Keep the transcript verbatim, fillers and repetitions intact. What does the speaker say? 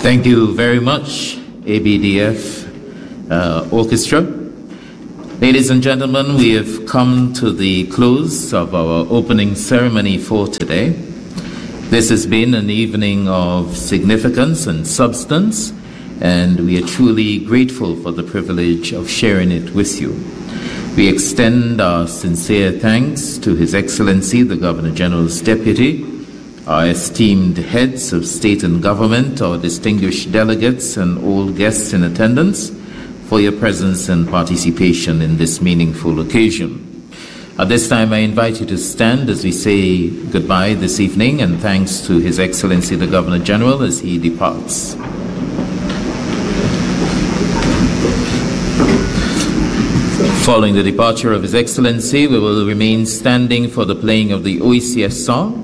Thank you very much, A B D F uh, Orchestra. Ladies and gentlemen, we have come to the close of our opening ceremony for today. This has been an evening of significance and substance, and we are truly grateful for the privilege of sharing it with you. We extend our sincere thanks to His Excellency, the Governor General's Deputy, our esteemed heads of state and government, our distinguished delegates, and all guests in attendance for your presence and participation in this meaningful occasion. At this time, I invite you to stand as we say goodbye this evening, and thanks to His Excellency the Governor General as he departs. Following the departure of His Excellency, we will remain standing for the playing of the O E C S song.